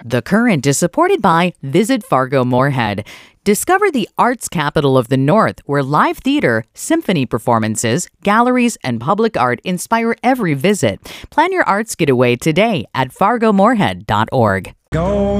The Current is supported by Visit Fargo Moorhead. Discover the arts capital of the North, where live theater, symphony performances, galleries, and public art inspire every visit. Plan your arts getaway today at fargomoorhead.org. Go